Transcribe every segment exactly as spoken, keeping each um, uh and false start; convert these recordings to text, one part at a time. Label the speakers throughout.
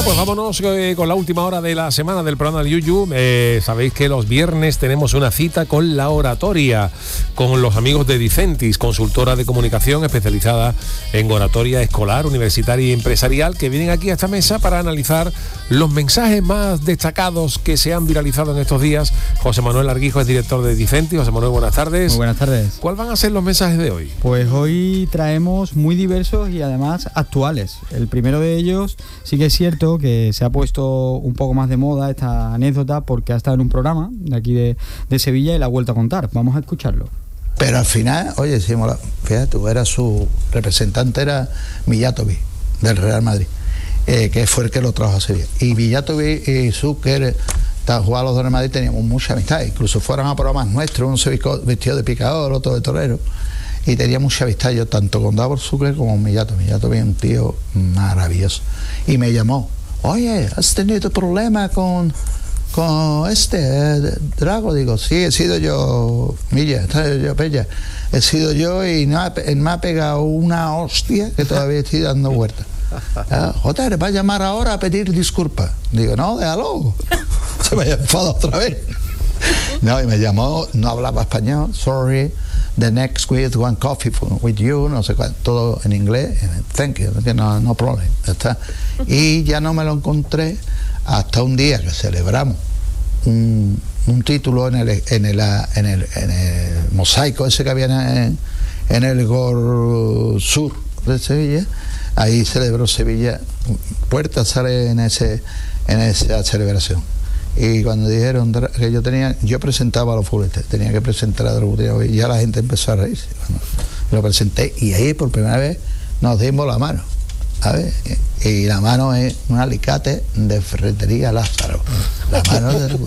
Speaker 1: pues vámonos eh, con la última hora de la semana del programa del Yuyu. Eh, sabéis que los viernes tenemos una cita con la oratoria, con los amigos de Dicentis, consultora de comunicación especializada en oratoria escolar, universitaria y empresarial, que vienen aquí a esta mesa para analizar los mensajes más destacados que se han viralizado en estos días. José Manuel Arguijo es director de Dicentis. José Manuel, buenas tardes.
Speaker 2: Muy buenas tardes.
Speaker 1: ¿Cuáles van a ser los mensajes de hoy?
Speaker 2: Pues hoy traemos muy diversos y además actuales. El primero de ellos, sí que es cierto que se ha puesto un poco más de moda esta anécdota porque ha estado en un programa de aquí de, de Sevilla y la ha vuelto a contar. Vamos a escucharlo.
Speaker 3: Pero al final, oye, sí, mola. Fíjate, tú eras su representante, era Mijatovic, del Real Madrid, eh, que fue el que lo trajo a Sevilla. Y Mijatovic y Zucker, jugando a los del Real Madrid, teníamos mucha amistad. Incluso fueron a programas nuestros, uno se vistió de picador, otro de torero. Y tenía mucha amistad yo, tanto con Davor Zucker como con Mijatovic. Mijatovic es un tío maravilloso. Y me llamó, oye, ¿has tenido problema con, con este eh, Drago? Digo, sí, he sido yo, Milla, yo, Pella, he sido yo y me ha, me ha pegado una hostia que todavía estoy dando vueltas. Ah, Joder, va a llamar ahora a pedir disculpas. Digo, no, déjalo. Se me ha enfadado otra vez. No, y me llamó, no hablaba español, sorry, the next with one coffee for, with you, no sé cuánto, todo en inglés, thank you, no, no problem, está. Y ya no me lo encontré hasta un día que celebramos un, un título en el, en, el, en, el, en el mosaico ese que había en, en el Gor Sur de Sevilla. Ahí celebró Sevilla, Puerta sale en, ese, en esa celebración. Y cuando dijeron que yo tenía, yo presentaba a los futbolistas, tenía que presentar a Drago, y ya la gente empezó a reírse. Bueno, lo presenté y ahí por primera vez nos dimos la mano, ¿sabes? Y la mano es un alicate de Ferretería Lázaro, la mano de Drago.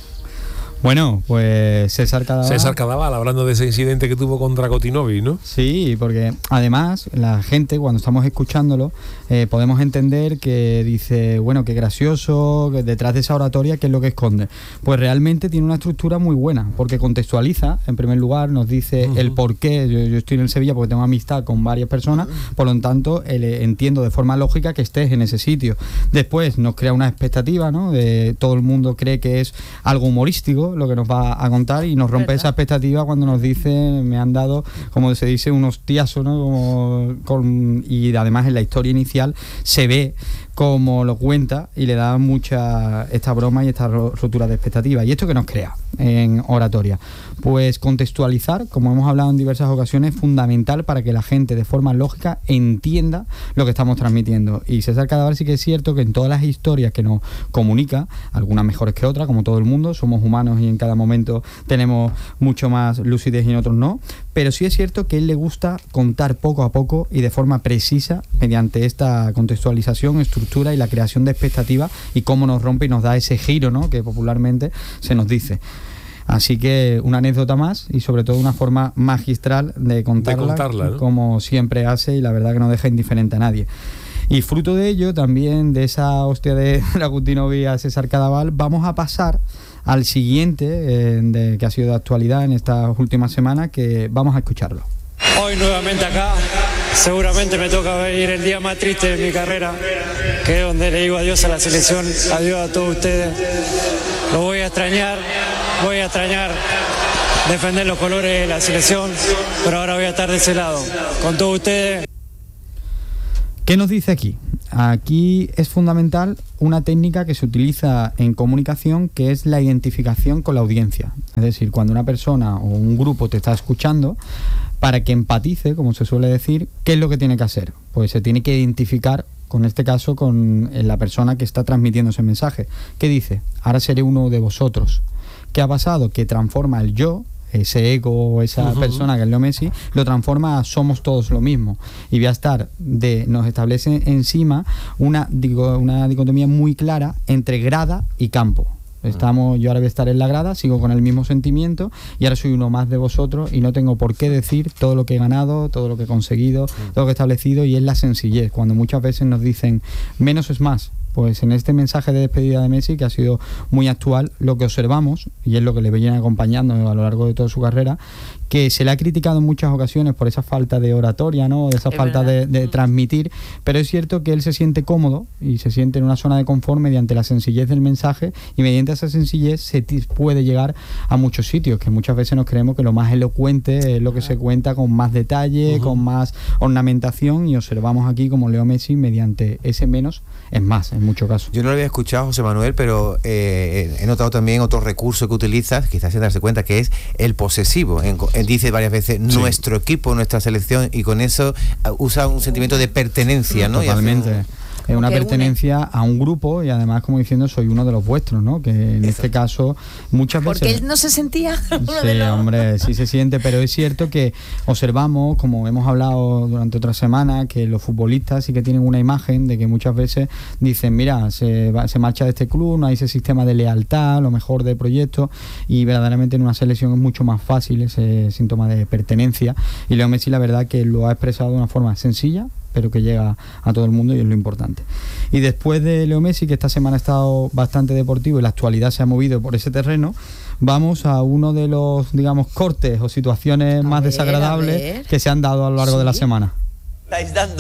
Speaker 2: Bueno, pues César Cadaval.
Speaker 1: César Cadaval, hablando de ese incidente que tuvo con Dragotinovic, ¿no?
Speaker 2: Sí, porque además la gente, cuando estamos escuchándolo, eh, podemos entender que dice, bueno, qué gracioso, que detrás de esa oratoria, ¿qué es lo que esconde? Pues realmente tiene una estructura muy buena, porque contextualiza, en primer lugar, nos dice uh-huh. el por qué. Yo, yo estoy en Sevilla porque tengo amistad con varias personas, uh-huh. por lo tanto, el, entiendo de forma lógica que estés en ese sitio. Después nos crea una expectativa, ¿no? De, todo el mundo cree que es algo humorístico lo que nos va a contar y nos rompe ¿verdad? Esa expectativa cuando nos dice, me han dado, como se dice, un hostiazo, ¿no? Como, con, y además en la historia inicial se ve como lo cuenta y le da mucha esta broma y esta rotura de expectativa. ¿Y esto que nos crea en oratoria? Pues contextualizar, como hemos hablado en diversas ocasiones, es fundamental para que la gente de forma lógica entienda lo que estamos transmitiendo. Y César Cadaval sí que es cierto que en todas las historias que nos comunica, algunas mejores que otras, como todo el mundo, somos humanos y en cada momento tenemos mucho más lucidez y en otros no, pero sí es cierto que a él le gusta contar poco a poco y de forma precisa mediante esta contextualización, estructura y la creación de expectativas y cómo nos rompe y nos da ese giro, ¿no? Que popularmente se nos dice. Así que una anécdota más y sobre todo una forma magistral de contarla, de contarla ¿no? Como siempre hace y la verdad que no deja indiferente a nadie. Y fruto de ello, también de esa hostia de Dragutinovic a César Cadaval, vamos a pasar al siguiente, eh, de, que ha sido de actualidad en estas últimas semanas, que vamos a escucharlo.
Speaker 4: Hoy nuevamente acá, seguramente me toca venir el día más triste de mi carrera, que es donde le digo adiós a la selección, adiós a todos ustedes. Lo voy a extrañar, voy a extrañar defender los colores de la selección, pero ahora voy a estar de ese lado, con todos ustedes.
Speaker 2: ¿Qué nos dice aquí? Aquí es fundamental una técnica que se utiliza en comunicación, que es la identificación con la audiencia. Es decir, cuando una persona o un grupo te está escuchando, para que empatice, como se suele decir, ¿qué es lo que tiene que hacer? Pues se tiene que identificar, con este caso, con la persona que está transmitiendo ese mensaje. ¿Qué dice? Ahora seré uno de vosotros. ¿Qué ha pasado? Que transforma el yo, ese ego, esa uh-huh. persona que es Leo Messi, lo transforma a somos todos lo mismo. Y voy a estar, de, nos establece encima una, digo, una dicotomía muy clara entre grada y campo. Estamos, yo ahora voy a estar en la grada, sigo con el mismo sentimiento y ahora soy uno más de vosotros y no tengo por qué decir todo lo que he ganado, todo lo que he conseguido, todo lo que he establecido, y es la sencillez. Cuando muchas veces nos dicen menos es más, Pues en este mensaje de despedida de Messi, que ha sido muy actual, lo que observamos, y es lo que le viene acompañando a lo largo de toda su carrera, que se le ha criticado en muchas ocasiones por esa falta de oratoria, ¿no? Esa es falta de, de transmitir, pero es cierto que él se siente cómodo y se siente en una zona de confort mediante la sencillez del mensaje, y mediante esa sencillez se puede llegar a muchos sitios, que muchas veces nos creemos que lo más elocuente es lo que se cuenta con más detalle, uh-huh. con más ornamentación, y observamos aquí como Leo Messi mediante ese menos es más en muchos casos.
Speaker 5: Yo no lo había escuchado, José Manuel, pero eh, he notado también otro recurso que utilizas, quizás sin darse cuenta, que es el posesivo. En, él dice varias veces sí. nuestro equipo, nuestra selección, y con eso uh, usa un sentimiento de pertenencia, ¿no?
Speaker 2: Totalmente. Es una pertenencia a un grupo, y además, como diciendo, soy uno de los vuestros, ¿no? Que en Eso. este caso muchas
Speaker 6: veces... Porque él no se sentía uno
Speaker 2: sí,
Speaker 6: de los...
Speaker 2: hombre, sí se siente, pero es cierto que observamos, como hemos hablado durante otra semana, que los futbolistas sí que tienen una imagen de que muchas veces dicen, mira, se, va, se marcha de este club, no hay ese sistema de lealtad, lo mejor de proyectos, y verdaderamente en una selección es mucho más fácil ese síntoma de pertenencia, y Leo Messi la verdad que lo ha expresado de una forma sencilla, pero que llega a todo el mundo, y es lo importante. Y después de Leo Messi, que esta semana ha estado bastante deportivo y la actualidad se ha movido por ese terreno, vamos a uno de los, digamos, cortes o situaciones a más ver, desagradables que se han dado a lo largo ¿Sí? de la semana.
Speaker 7: Estáis dando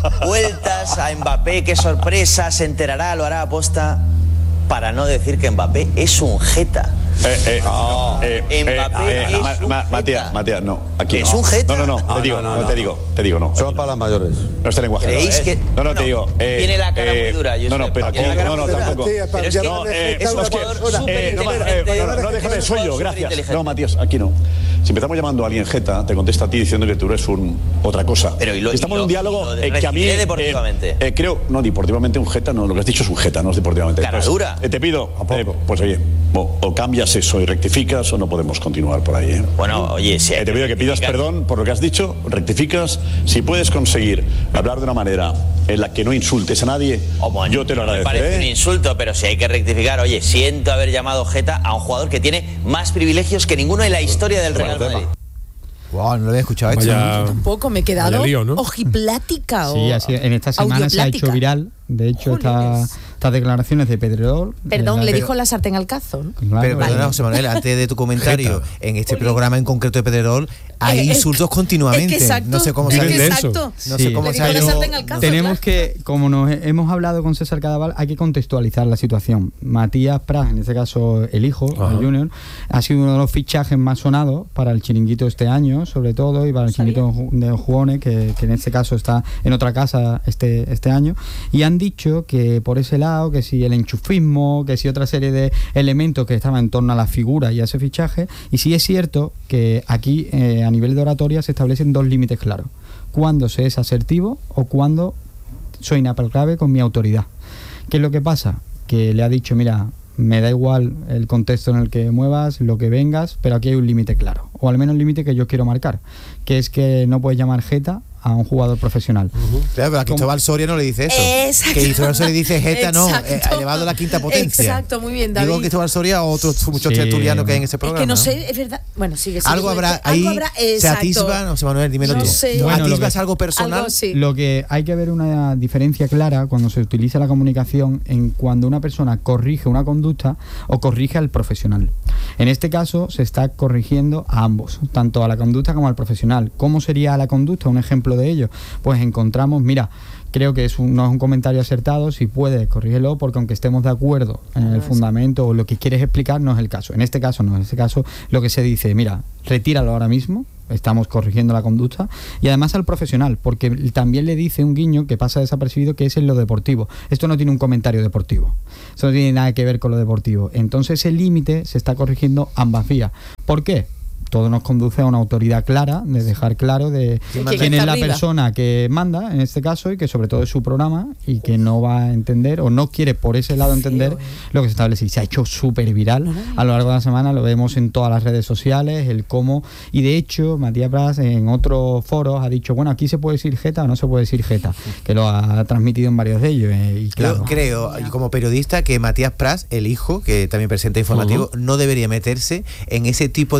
Speaker 7: vueltas a Mbappé, qué sorpresa, se enterará, lo hará aposta, para no decir que Mbappé es un jeta.
Speaker 8: Eh, eh,
Speaker 7: oh,
Speaker 8: eh,
Speaker 7: Mbappé
Speaker 8: eh, eh,
Speaker 7: es
Speaker 8: ma,
Speaker 7: un
Speaker 8: ma,
Speaker 7: jeta.
Speaker 8: Matías, Matías, no, aquí
Speaker 7: ¿Es
Speaker 8: no.
Speaker 7: un jeta?
Speaker 8: No, no, no,
Speaker 7: ah,
Speaker 8: te digo,
Speaker 7: no,
Speaker 8: no,
Speaker 7: no,
Speaker 8: te digo, te digo, no.
Speaker 9: Son para las mayores.
Speaker 8: No este lenguaje.
Speaker 7: ¿Creéis que...?
Speaker 8: No, no,
Speaker 7: no,
Speaker 8: te digo... Eh,
Speaker 7: tiene la cara
Speaker 8: eh,
Speaker 7: muy dura, yo
Speaker 8: No, no, pero
Speaker 7: tiene la cara
Speaker 8: no, no,
Speaker 7: muy dura.
Speaker 8: tampoco.
Speaker 7: Pero es que
Speaker 8: no, eh,
Speaker 7: es un
Speaker 8: es que,
Speaker 7: jugador súper
Speaker 8: eh, no,
Speaker 7: inteligente.
Speaker 8: eh, no, no, déjame, soy yo, gracias. No, Matías, aquí no. Si empezamos llamando a alguien jeta, te contesta a ti diciendo que tú eres un otra cosa.
Speaker 7: Pero y lo,
Speaker 8: Estamos
Speaker 7: y lo,
Speaker 8: en un diálogo
Speaker 7: eh,
Speaker 8: que a mí...
Speaker 7: Eh, deportivamente.
Speaker 8: Eh, eh, creo... No, deportivamente un jeta, no, lo que has dicho es un jeta, no es deportivamente.
Speaker 7: Cara
Speaker 8: pues,
Speaker 7: dura.
Speaker 8: Eh, te pido, eh, pues oye, o, o cambias eso y rectificas o no podemos continuar por ahí, ¿eh?
Speaker 7: Bueno, oye, si
Speaker 8: eh, te pido que pidas perdón por lo que has dicho, rectificas. Si puedes conseguir hablar de una manera en la que no insultes a nadie, oh, bueno, yo te lo agradeceré.
Speaker 7: Me parece un insulto, pero si hay que rectificar, oye, siento haber llamado jeta a un jugador que tiene más privilegios que ninguno en la historia del Real Madrid.
Speaker 5: Wow, no lo había escuchado esto.
Speaker 6: Vaya, ¿no? Tampoco me he quedado
Speaker 1: lío, ¿no?
Speaker 6: ojiplática.
Speaker 2: Sí, así, en esta semana se ha hecho viral. De hecho, esta, estas declaraciones de Pedrerol.
Speaker 6: Perdón,
Speaker 2: de
Speaker 6: le
Speaker 2: la,
Speaker 6: dijo la sartén al cazo, ¿no?
Speaker 5: Claro, pero perdona, vale. José Manuel, antes de tu comentario, en este programa en concreto de Pedrerol hay eh, insultos continuamente.
Speaker 6: Es que exacto,
Speaker 5: no sé cómo
Speaker 6: es
Speaker 5: se
Speaker 6: que exacto.
Speaker 5: No sé cómo
Speaker 6: sí.
Speaker 5: se ha
Speaker 6: ido.
Speaker 2: Tenemos claro. que, como nos hemos hablado con César Cadaval, hay que contextualizar la situación. Matías Prats, en este caso el hijo, Ajá. el Junior, ha sido uno de los fichajes más sonados para el chiringuito este año, sobre todo, y para el chiringuito de Jugones, que, que en este caso está en otra casa este, este año, y han dicho que por ese lado, que si el enchufismo, que si otra serie de elementos que estaban en torno a la figura y a ese fichaje, y sí es cierto que aquí eh, a nivel de oratoria se establecen dos límites claros: cuando se es asertivo o cuando soy inaplacable con mi autoridad. ¿Qué es lo que pasa? Que le ha dicho, mira, me da igual el contexto en el que muevas, lo que vengas, pero aquí hay un límite claro, o al menos el límite que yo quiero marcar, que es que no puedes llamar jeta a un jugador profesional.
Speaker 5: Uh-huh. Claro, pero a Cristóbal Soria no le dice eso.
Speaker 6: Exacto.
Speaker 5: Que Cristóbal Soria dice jeta, no, eh, elevado a la quinta potencia.
Speaker 6: Exacto, muy bien, David.
Speaker 5: Digo Cristóbal Soria o otros muchos sí. tertulianos que hay en ese programa.
Speaker 6: Es que no,
Speaker 5: ¿no?
Speaker 6: sé, es verdad. Bueno, sigue sigue.
Speaker 5: Algo habrá ahí, algo habrá, se atisba, no sé, Manuel, dímelo
Speaker 6: no
Speaker 5: tú.
Speaker 6: Sé.
Speaker 2: Bueno,
Speaker 5: ¿Atisbas
Speaker 2: que,
Speaker 5: algo personal?
Speaker 6: Algo, sí.
Speaker 2: Lo que hay que ver una diferencia clara cuando se utiliza la comunicación en cuando una persona corrige una conducta o corrige al profesional. En este caso se está corrigiendo a ambos, tanto a la conducta como al profesional. ¿Cómo sería la conducta? Un ejemplo de ello. Pues encontramos, mira, creo que es un, no es un comentario acertado, si puedes, corrígelo, porque aunque estemos de acuerdo en el fundamento o lo que quieres explicar, no es el caso. En este caso no, en este caso lo que se dice, mira, retíralo ahora mismo, estamos corrigiendo la conducta, y además al profesional, porque también le dice un guiño que pasa desapercibido, que es en lo deportivo. Esto no tiene un comentario deportivo, esto no tiene nada que ver con lo deportivo. Entonces el límite se está corrigiendo ambas vías. ¿Por qué? Todo nos conduce a una autoridad clara, de dejar claro de quién es la arriba? persona que manda, en este caso, y que sobre todo es su programa, y que no va a entender, o no quiere por ese lado entender Feo, eh. lo que se establece. Y se ha hecho súper viral a lo largo de la semana, lo vemos en todas las redes sociales, el cómo, y de hecho, Matías Prats en otros foros ha dicho, bueno, aquí se puede decir jeta o no se puede decir jeta, que lo ha transmitido en varios de ellos. Eh, y claro.
Speaker 5: Yo creo, como periodista, que Matías Prats, el hijo, que también presenta informativo, uh-huh. no debería meterse en ese tipo de foros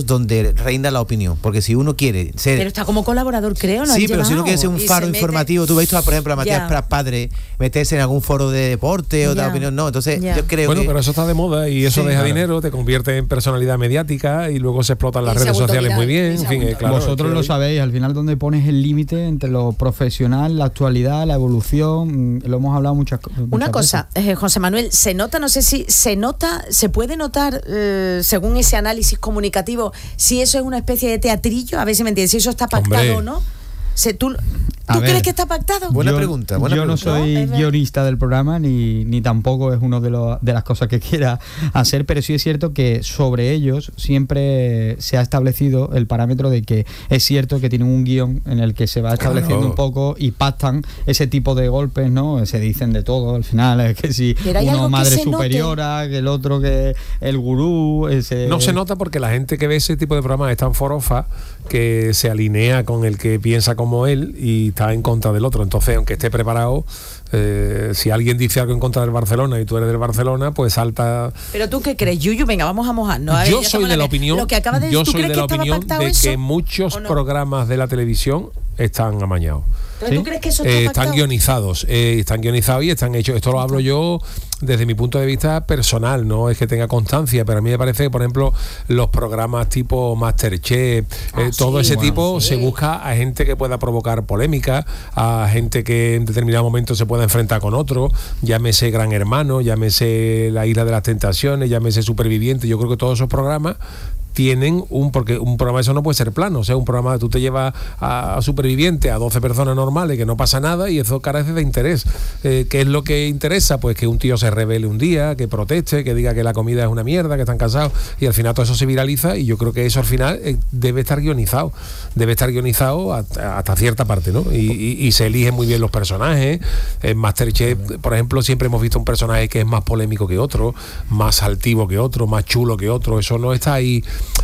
Speaker 5: momentos donde reina la opinión, porque si uno quiere ser...
Speaker 6: Pero está como colaborador, creo, ¿no?
Speaker 5: Sí, pero si uno quiere ser un faro informativo, tú ves, por ejemplo, a Matías Prats Padre meterse en algún foro de deporte o de opinión, no, entonces ya. yo creo
Speaker 1: bueno,
Speaker 5: que...
Speaker 1: pero eso está de moda y eso
Speaker 5: sí,
Speaker 1: deja
Speaker 5: claro.
Speaker 1: dinero, te convierte en personalidad mediática y luego se explotan las redes sociales viral, muy bien, en fin, eh, claro.
Speaker 2: Vosotros lo sabéis, al final donde pones el límite entre lo profesional, la actualidad, la evolución, lo hemos hablado muchas cosas.
Speaker 6: Una cosa, eh, José Manuel, se nota, no sé si se nota, se puede notar, eh, según ese análisis comunicativo, si eso es una especie de teatrillo, a ver si me entiendes, si eso está pactado Hombre. o no. Se, ¿Tú, ¿tú crees que está pactado?
Speaker 5: Buena
Speaker 2: yo,
Speaker 5: pregunta. Buena
Speaker 2: yo
Speaker 5: pregunta.
Speaker 2: no soy
Speaker 6: ¿No?
Speaker 2: guionista del programa ni, ni tampoco es una de, lo, de las cosas que quiera hacer, pero sí es cierto que sobre ellos siempre se ha establecido el parámetro de que es cierto que tienen un guión en el que se va estableciendo claro. un poco y pactan ese tipo de golpes, ¿no? Se dicen de todo al final, es que si uno madre superiora, note. que el otro que el gurú... Ese...
Speaker 1: No se nota porque la gente que ve ese tipo de programas es tan forofa que se alinea con el que piensa como él y está en contra del otro. Entonces, aunque esté preparado, eh, si alguien dice algo en contra del Barcelona y tú eres del Barcelona, pues salta...
Speaker 6: Pero tú qué crees, Yuyu, venga, vamos a mojarnos. A ver,
Speaker 1: yo soy de la opinión,
Speaker 6: lo que acaba de,
Speaker 1: yo
Speaker 6: ¿tú
Speaker 1: soy
Speaker 6: crees
Speaker 1: de la
Speaker 6: que
Speaker 1: opinión de
Speaker 6: eso,
Speaker 1: que muchos
Speaker 6: no?
Speaker 1: programas de la televisión están amañados.
Speaker 6: ¿Pero tú crees que eso está
Speaker 1: eh,
Speaker 6: pactado?
Speaker 1: Están guionizados, eh, están guionizados y están hechos. Esto lo hablo yo desde mi punto de vista personal, no es que tenga constancia, pero a mí me parece que, por ejemplo, los programas tipo Masterchef, ah, eh, todo sí, ese bueno, tipo, sí. se busca a gente que pueda provocar polémica, a gente que en determinado momento se pueda enfrentar con otro, llámese Gran Hermano, llámese La Isla de las Tentaciones, llámese Superviviente. Yo creo que todos esos programas tienen un, porque un programa de eso no puede ser plano, o sea, un programa que tú te llevas a, a Superviviente, a doce personas normales, que no pasa nada y eso carece de interés. Eh, ¿Qué es lo que interesa? Pues que un tío se revele un día, que proteste, que diga que la comida es una mierda, que están cansados, y al final todo eso se viraliza y yo creo que eso al final eh, debe estar guionizado, debe estar guionizado hasta, hasta cierta parte, ¿no? Y, y, y se eligen muy bien los personajes. En Masterchef, por ejemplo, siempre hemos visto un personaje que es más polémico que otro, más altivo que otro, más chulo que otro, eso no está ahí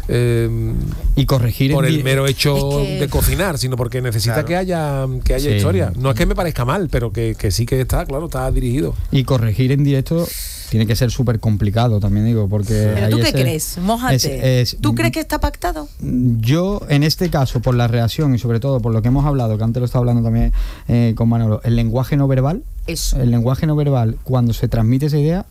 Speaker 1: Eh,
Speaker 2: y corregir
Speaker 1: por el
Speaker 2: di-
Speaker 1: mero hecho
Speaker 6: es que...
Speaker 1: de cocinar, sino porque necesita claro. que haya que haya sí. historia. No es que me parezca mal, pero que, que sí que está, claro, está dirigido.
Speaker 2: Y corregir en directo tiene que ser súper complicado, también digo, porque...
Speaker 6: ¿Pero tú qué ese, crees? Mójate. Es, es, ¿Tú crees que está pactado?
Speaker 2: Yo, en este caso, por la reacción y sobre todo por lo que hemos hablado, que antes lo estaba hablando también eh, con Manolo, el lenguaje no verbal,
Speaker 6: Eso.
Speaker 2: el lenguaje no verbal, cuando se transmite esa idea,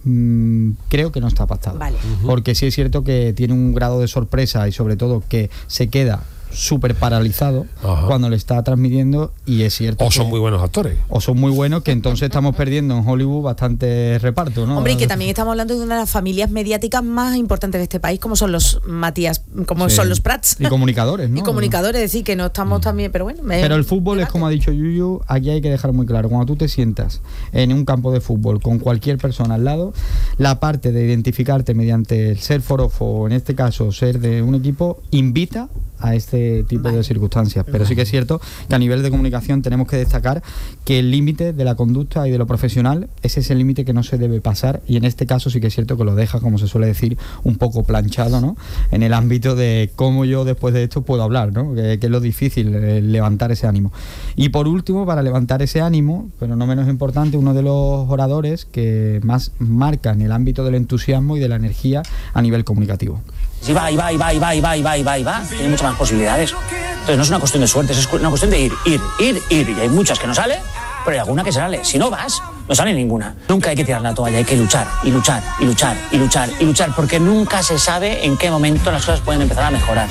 Speaker 2: Mm, creo que no está pactado,
Speaker 6: vale.
Speaker 2: uh-huh. porque sí es cierto que tiene un grado de sorpresa y sobre todo que se queda súper paralizado Ajá. cuando le está transmitiendo y es cierto
Speaker 1: o
Speaker 2: que,
Speaker 1: son muy buenos actores
Speaker 2: o son muy buenos que entonces estamos perdiendo en Hollywood bastante reparto, ¿no?
Speaker 6: Hombre, y que también estamos hablando de una de las familias mediáticas más importantes de este país, como son los Matías, como sí. son los Prats
Speaker 2: y comunicadores, ¿no?
Speaker 6: y comunicadores, es decir, que no estamos mm. también, pero bueno me,
Speaker 2: pero el fútbol es como ha dicho Yuyu, aquí hay que dejar muy claro, cuando tú te sientas en un campo de fútbol con cualquier persona al lado, la parte de identificarte mediante el ser forofo o en este caso ser de un equipo invita a este tipo vale. de circunstancias, pero vale. sí que es cierto que a nivel de comunicación tenemos que destacar que el límite de la conducta y de lo profesional es ese límite que no se debe pasar y en este caso sí que es cierto que lo deja, como se suele decir, un poco planchado, ¿no? En el ámbito de cómo yo después de esto puedo hablar, ¿no? Que, que es lo difícil, eh, levantar ese ánimo. Y por último, para levantar ese ánimo, pero no menos importante, uno de los oradores que más marcan el ámbito del entusiasmo y de la energía a nivel comunicativo.
Speaker 9: Si va, y va, y va, y va, y va, y va, y va, y va, tiene muchas más posibilidades. Entonces no es una cuestión de suerte, es una cuestión de ir, ir, ir, ir. Y hay muchas que no salen, pero hay alguna que sale. Si no vas, no sale ninguna. Nunca hay que tirar la toalla, hay que luchar, y luchar, y luchar, y luchar, y luchar, porque nunca se sabe en qué momento las cosas pueden empezar a mejorar.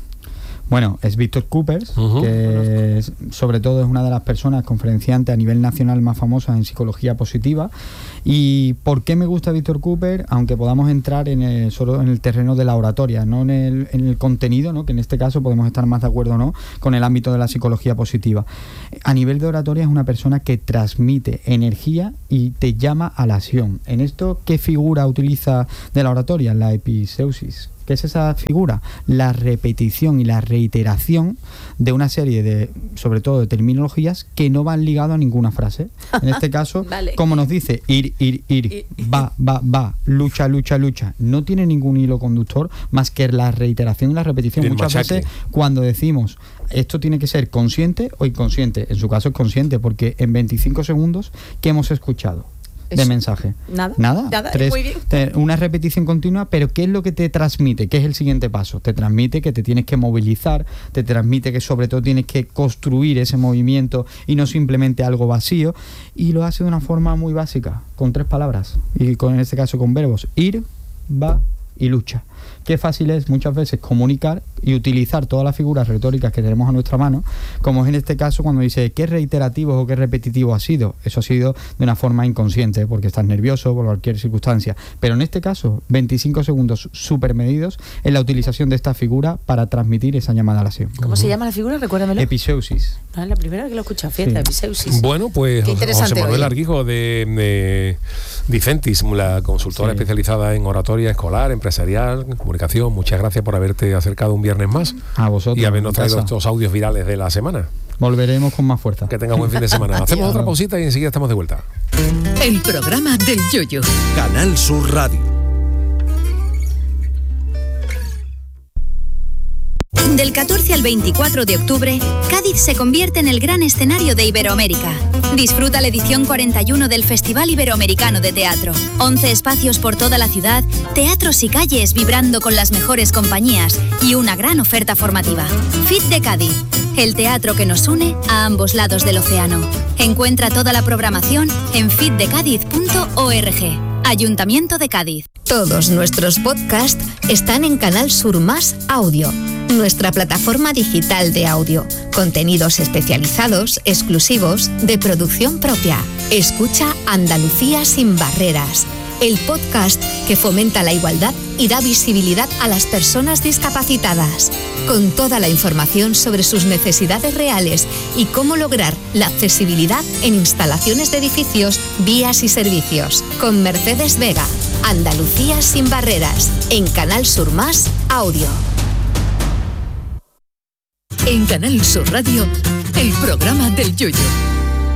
Speaker 2: Bueno, es Víctor Coopers, uh-huh. que es, sobre todo es una de las personas conferenciantes a nivel nacional más famosas en psicología positiva. ¿Y por qué me gusta Víctor Coopers? Aunque podamos entrar en el, solo en el terreno de la oratoria, no en el, en el contenido, ¿no? Que en este caso podemos estar más de acuerdo o no con el ámbito de la psicología positiva. A nivel de oratoria es una persona que transmite energía y te llama a la acción. En esto, ¿qué figura utiliza de la oratoria? La episeusis. ¿Qué es esa figura? La repetición y la reiteración de una serie de, sobre todo de terminologías que no van ligadas a ninguna frase. En este caso, vale. como nos dice, ir, ir, ir, va, va, va, lucha, lucha, lucha. No tiene ningún hilo conductor más que la reiteración y la repetición. El Muchas machaque. veces cuando decimos esto tiene que ser consciente o inconsciente, en su caso es consciente, porque en veinticinco segundos, ¿qué hemos escuchado? de mensaje.
Speaker 6: Nada.
Speaker 2: Nada.
Speaker 6: Nada.
Speaker 2: Tres,
Speaker 6: Muy bien.
Speaker 2: te- una repetición continua, pero ¿qué es lo que te transmite? ¿Qué es el siguiente paso? Te transmite que te tienes que movilizar, te transmite que sobre todo tienes que construir ese movimiento y no simplemente algo vacío, y lo hace de una forma muy básica, con tres palabras, y con, en este caso con verbos: ir, va y lucha. Qué fácil es muchas veces comunicar y utilizar todas las figuras retóricas que tenemos a nuestra mano, como es en este caso cuando dice qué reiterativo o qué repetitivo ha sido. Eso ha sido de una forma inconsciente, porque estás nervioso por cualquier circunstancia. Pero en este caso, veinticinco segundos súper medidos en la utilización de esta figura para transmitir esa llamada a la acción.
Speaker 6: ¿Cómo uh-huh. se llama la figura? Recuérdamelo.
Speaker 2: Episeusis.
Speaker 6: No, es la primera vez que lo he escuchado, fíjate, sí. Episeusis.
Speaker 1: Bueno, pues
Speaker 6: Qué
Speaker 1: José Manuel
Speaker 6: hoy.
Speaker 1: Arguijo de, de Dicentis, la consultora
Speaker 2: Sí.
Speaker 1: especializada en oratoria escolar, empresarial, comunicación. Muchas gracias por haberte acercado un viernes más
Speaker 2: A vosotros.
Speaker 1: y habernos
Speaker 2: en
Speaker 1: traído
Speaker 2: casa.
Speaker 1: estos audios virales de la semana.
Speaker 2: Volveremos con más fuerza.
Speaker 1: Que tengas buen fin de semana. Hacemos otra pausita y enseguida estamos de vuelta.
Speaker 10: El programa del Yoyo.
Speaker 11: Canal Sur Radio.
Speaker 12: Del catorce al veinticuatro de octubre, Cádiz se convierte en el gran escenario de Iberoamérica. Disfruta la edición cuarenta y uno del Festival Iberoamericano de Teatro. once espacios por toda la ciudad, teatros y calles vibrando con las mejores compañías y una gran oferta formativa. F I T de Cádiz, el teatro que nos une a ambos lados del océano. Encuentra toda la programación en fit de cádiz punto org. Ayuntamiento de Cádiz.
Speaker 13: Todos nuestros podcasts están en Canal Sur Más Audio, nuestra plataforma digital de audio. Contenidos especializados, exclusivos, de producción propia. Escucha Andalucía sin barreras, el podcast que fomenta la igualdad y da visibilidad a las personas discapacitadas, con toda la información sobre sus necesidades reales y cómo lograr la accesibilidad en instalaciones de edificios, vías y servicios. Con Mercedes Vega, Andalucía sin barreras, en Canal Sur Más Audio.
Speaker 10: En Canal Sur Radio, el programa del Yoyo.